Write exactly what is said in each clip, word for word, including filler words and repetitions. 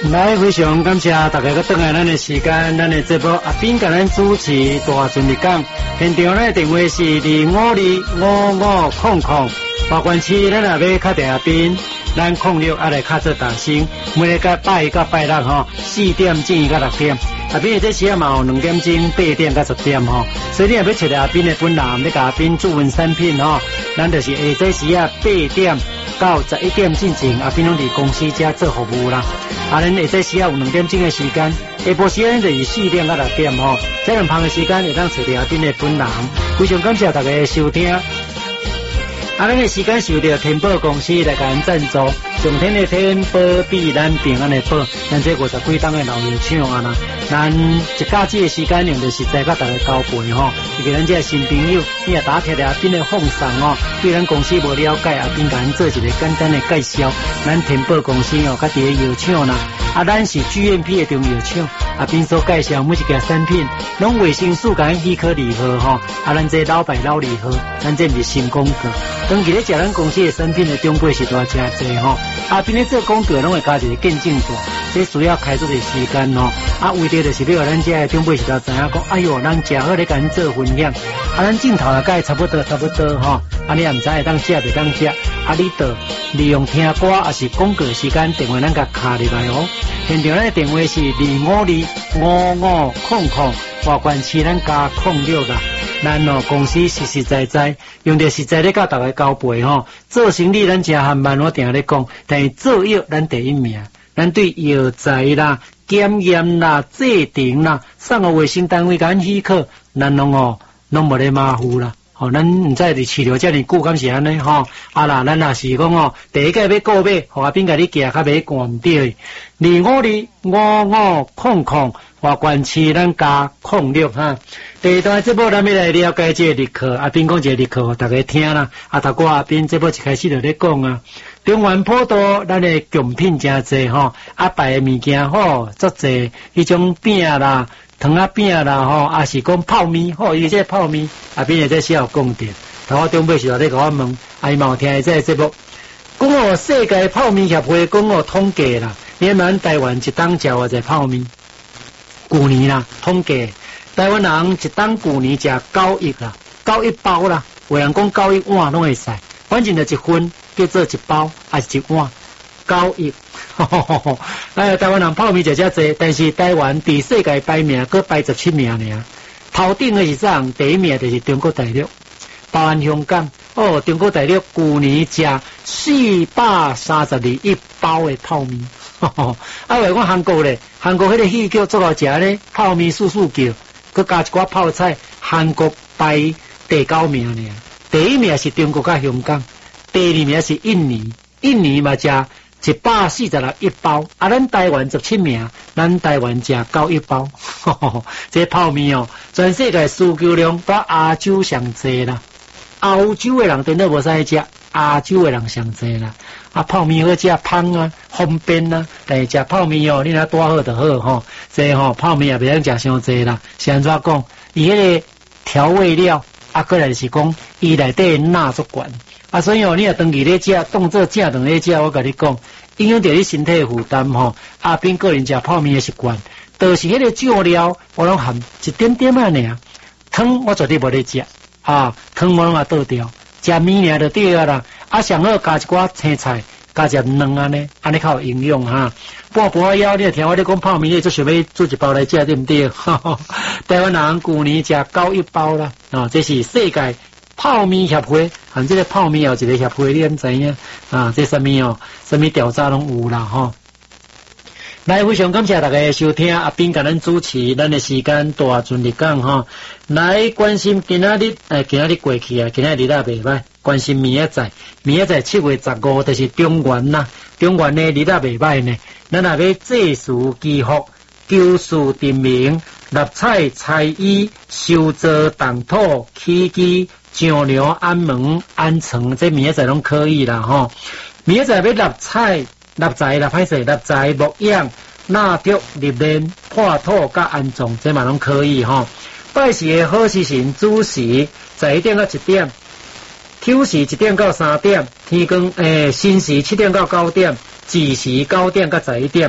来，非常感谢大家个等来咱的时间，咱的节目阿斌甲咱主持大顺利讲，现场咧电话是二五二五五空空，花关市咱也要敲电阿斌，咱空六也来敲做大声，每个拜一到拜六吼，四点至到六点，阿斌这时啊嘛有两点钟八点到十点吼，所以你若要找到阿斌的本人，要甲阿斌注文产品吼，咱就是下这时啊八点到十一点进前，阿斌拢伫公司遮做服务啦。啊，咱下这时啊有两点钟的时间，下晡时间就是四点到六点吼，这两旁的时间会当找到阿斌的本人。非常感谢大家的收听。啊，咱的时间受到天宝公司来甲咱赞助，上天的天保庇咱平安的保，咱这五十几档的老友唱啊啦，咱一假期的时间用的实在甲大家交陪吼，以及咱这新朋友，你也打听了阿斌的奉上哦，对咱公司无了解，阿斌甲咱做一个简单的介绍，咱天宝公司哦，甲伫个药厂啦，啊，咱是 G M P 的中药厂，阿斌所介绍每一件产品，拢卫生素甲咱许可礼盒吼，啊，咱这老牌老礼盒，咱这是新广告。长期咧食咱公司的产品的中辈是大真济吼，阿斌咧做广告拢会加一个见证大，这需要开出的时间吼，啊为着就是要咱这的中辈是大知影讲，哎哟，咱食好咧甲咱做分享，啊咱镜头也甲差不多差不多吼，啊你也唔知会当食袂当食，啊你得利用听歌也是广告时间电话咱甲卡入来哦，现场咱的电话是二五二五五空空，外关市咱加空六啦。咱哦公司实实在在用着实在咧甲大家交陪吼，做生意咱真含慢，我定咧讲，但是做药咱第一名，咱对药材啦、检验啦、制定啦，送个卫生单位甲咱许可，咱拢哦拢无咧马虎啦。吼，咱毋知伫饲料遮尔久，敢是安尼吼？啊啦，咱若是讲哦，第一个要购买，互阿斌甲你寄较袂寒毋对。二五二五五空空，外关市咱加空六哈。第一段节目咱要来了解这个日课，阿斌讲这个日课，大家听啦。啊，头个阿斌节目一开始就咧讲啊，中原普渡咱的贡品真济吼，啊摆的物件好，足济迄种饼啦。糖仔饼啦吼，也是讲泡面，吼，伊这泡面，阿边也在写有讲点。头我中辈时候咧甲我问，阿伊嘛有听这节目，讲哦世界泡面协会讲哦统计啦，你咱台湾一档食偌济泡面，旧年啦统计，台湾人一档旧年食九亿啦，九亿包啦，有人讲九亿碗拢会使，反正就一份叫做一包，还是一碗。九亿，哎，台湾人泡面食遮济，但是台湾伫世界排名搁排十七名尔，头顶的是啥？第一名就是中国大陆，包含香港。哦，中国大陆旧年食四百三十二亿包的泡面，啊，话讲韩国咧，韩国迄个戏叫做好食咧，泡面速速叫，搁加一寡泡菜，韩国排第九名尔，第一名是中国甲香港，第二名是印尼，印尼嘛食。一百四十六亿包，啊，咱台湾十七名，咱台湾食九亿包，呵呵这泡面哦，全世界需求量到亚洲上济啦，欧洲的人真都无使食，亚洲的人上济啦。啊，泡面好食，芳啊，方便啊，但是食泡面哦，你若带好就好吼，这吼泡面也袂用食伤济啦。是安怎讲？伊迄个调味料，啊，个来是讲伊内底钠足悬。啊，所以哦，你若长期咧食，当做正常咧食，我甲你讲，影响到你身体负担吼。阿斌个人食泡面的习惯，就是迄个酱料，我拢含一点点啊尔，汤我绝对无咧食，啊，汤我拢啊倒掉，食面尔就对啊啦。啊，上好加一寡青菜，加只卵安尼，安尼较有营养哈。半半枵，你听我咧讲泡面，你做想要做一包来食对毋对？台湾人旧年食九亿包啦，啊，这是世界。泡面协会，含这个泡面有一个协会，你毋知影啊？这什么哦？什么调查拢有啦吼。来，非常感谢大家的收听，阿斌甲咱主持，咱的时间大顺利讲吼。来关心今仔日，诶，今仔日过去啊，今仔日啦袂歹。关心明仔载，明仔载七月十五就是中元啦，中元呢日啦袂歹呢。咱若要祭祀祈福，求事定名，立彩财衣，修造动土，起基。上梁安门安床，这明仔载拢可以啦吼。明仔载要立彩、立财啦，歹势立财木养、纳竹立面、破土甲安葬，这嘛拢可以吼。拜时的好时辰子时十一点到一点，丑时一点到三点，天光诶申时七点到九点，子时九点到十一点。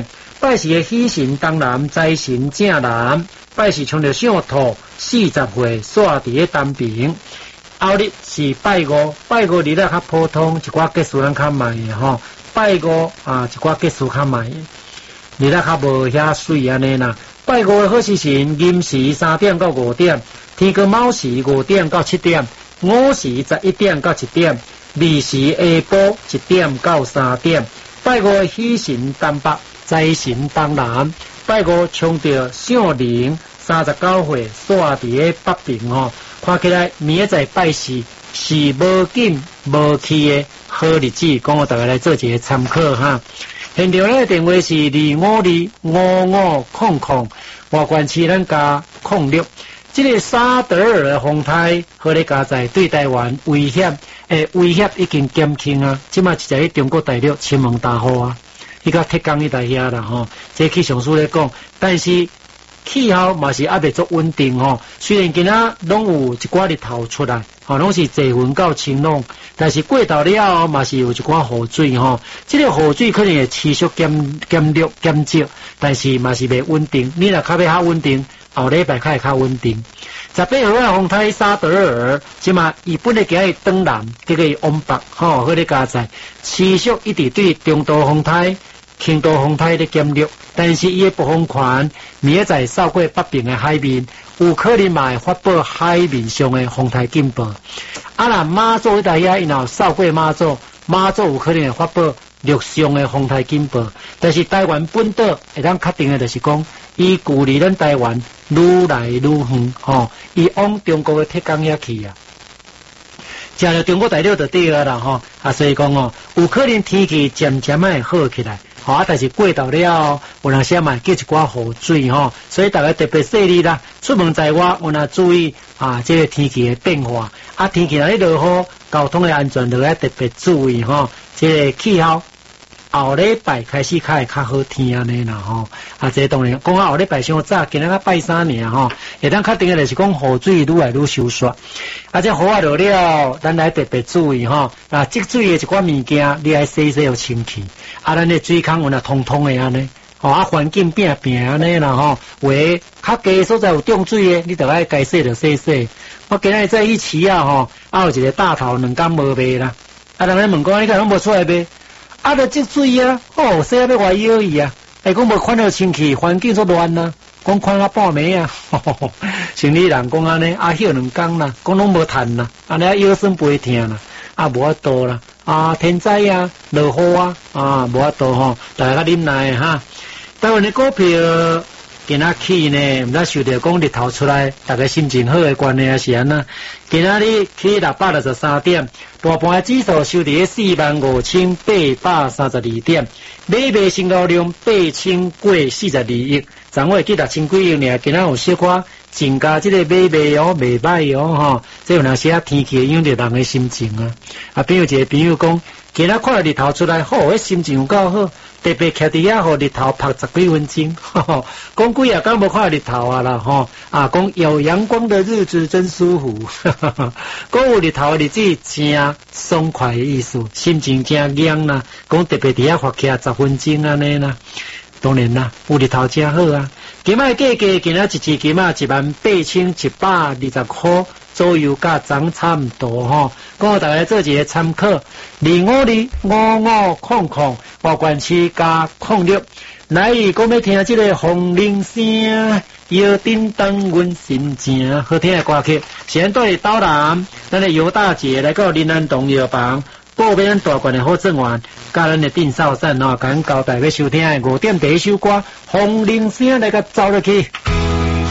拜时的喜神当然，财神正南。拜时冲着上兔，四十岁煞伫个单平。后日是拜五，拜五日咧较普通，一寡结束咱较慢的吼。拜五啊，一寡结束较慢的，日咧较无遐水安尼啦。拜五的好时辰，寅时三点到五点，天光卯时五点到七点，午时十一点到一点，未时下晡一点到三点。拜五的喜神东北，财神东南。拜五冲着上灵，三十九岁煞伫个北平吼。看起来明仔载拜时是无紧无气的好日子，讲我大家来做一个参考哈。现场咧电话是二五二五五空空，外关市咱加空六。这个沙德尔的风台，和咧加在对台湾威胁，诶威胁已经减轻啊。即马是在中国大陆亲蒙大雨啊，伊个铁工伊在遐啦吼。这气象师咧讲，但是气候嘛是还未足稳定吼，虽然今仔拢有一寡日头出来，吼拢是侪云到晴朗，但是过头了后嘛是有一寡雨水吼。这个雨水可能会持续减减弱减少，但是嘛是未稳定。你若较要较稳定，后礼拜较会较稳定。十八号的风台沙德尔，即嘛伊本来今日东南，结果伊往北吼，迄个加载持续一直对中度风台。轻度风台的减弱，但是伊的暴风圈明仔载扫过北平的海面，有可能嘛会发布海面上的风台警报。啊，若马祖迄带遐，因后扫过马祖，马祖有可能会发布陆上的风台警报。但是台湾本岛会当确定的就是讲，伊距离咱台湾愈来愈远，吼，伊往中国的铁港遐去啊。食了中国大陆就对了啦，吼，啊，所以讲哦，有可能天气渐渐会好起来。好啊，但是过到了，有当时嘛结一寡雨水吼，所以大家特别细腻啦。出门在外，有当注意啊，这个天气的变化。啊，天气若咧落雨，交通的安全就要特别注意吼。这个气候后礼拜开始较会较好天安尼啦吼。啊，这当然讲后礼拜上早，今仔个拜三尔吼，会当确定的就是讲雨水愈来愈收缩。啊，这雨啊落了，咱来特别注意吼。啊，积水的一寡物件，你爱洗洗互清气。啊，咱的水坑有那通通的安尼，吼啊环境变变安尼啦吼，为较低所在有重水的，你就爱该洗就洗洗。我今日在一起啊吼，啊有一个大头两工无卖啦，啊人咧问讲你看拢无出来卖，啊着积水啊，哦洗啊要外摇伊啊，哎讲无看到清气，环境所乱啊，讲看啊半暝啊，生理人讲安尼，啊休两工啦，讲拢无趁啦，安尼腰酸背痛啦，啊无法度啦。啊，天灾啊，落雨啊，啊，无法度吼，大家忍耐哈。台湾的股票今仔起呢，毋知受到讲日头出来，大家心情好的关系啊是安那。今仔日起六百六十三点，大盘的指数收伫四万五千八百三十二点，买卖成交量八千过四十二亿，昨晚记六千几亿呢，今仔有小可增加这个买卖哦，袂歹哦吼，这有当时啊天气影响着人的心情啊。啊，比如一个朋友讲，今仔看到日头出来，好，迄心情有够好，特别徛伫遐，互日头晒十几分钟，呵呵讲几啊刚无看到日头啊啦吼，啊，讲有阳光的日子真舒服，讲有日头的日子真爽快的意思，心情真凉啦，讲特别伫遐发徛十分钟安尼啦。当然啦，有日头真好啊！今仔价格今仔一支金啊一万八千一百二十块左右，甲涨差唔多吼。讲大家做一个参考，二五二五五空空，外关市加空六。来，讲要听这个风铃声，摇叮当阮心情，好听的歌曲。现在导览，咱的尤大姐来到林安洞药房。报俾咱大罐的好正员，甲咱的丁少善吼，甲咱交代要收听的五点第一首歌《风铃声》来甲走落去。